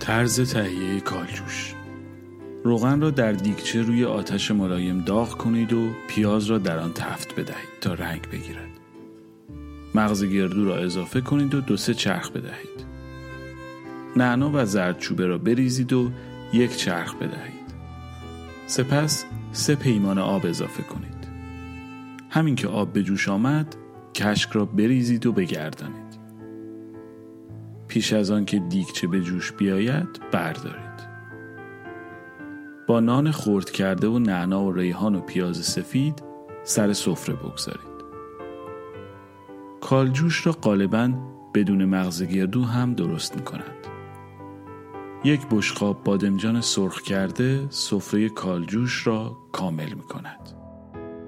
طرز تهیه کالجوش. روغن را در دیگچه روی آتش ملایم داغ کنید و پیاز را در آن تفت بدهید تا رنگ بگیرد. مغز گردو را اضافه کنید و 2-3 چرخ بدهید. نعنا و زردچوبه را بریزید و 1 چرخ بدهید. سپس 3 پیمانه آب اضافه کنید. همین که آب به جوش آمد، کشک را بریزید و بگردانید. پیش از آن که دیگچه به جوش بیاید، بردارید. با نان خرد کرده و نعنا و ریحان و پیاز سفید سر سفره بگذارید. کالجوش را غالباً بدون مغز گردو هم درست می‌کنند. 1 بشقاب بادمجان سرخ کرده سفره کالجوش را کامل می‌کند.